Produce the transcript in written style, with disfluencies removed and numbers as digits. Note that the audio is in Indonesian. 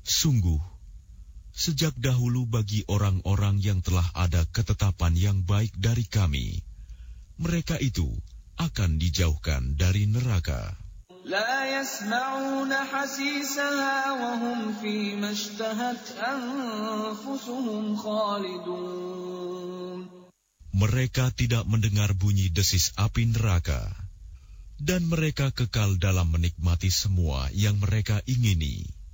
Sungguh, sejak dahulu bagi orang-orang yang telah ada ketetapan yang baik dari kami, mereka itu akan dijauhkan dari neraka. لا يسمعون حسيسها وهم فيما اشتهت أنفسهم خالدون. Mereka tidak mendengar bunyi desis api neraka, dan mereka kekal dalam menikmati semua yang mereka ingini.